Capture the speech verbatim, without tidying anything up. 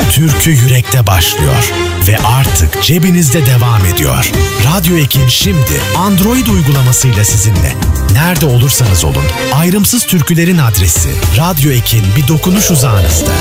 Türkü yürekte başlıyor ve artık cebinizde devam ediyor. Radyo Ekin şimdi Android uygulamasıyla sizinle. Nerede olursanız olun, ayrımsız türkülerin adresi Radyo Ekin bir dokunuş uzağınızda.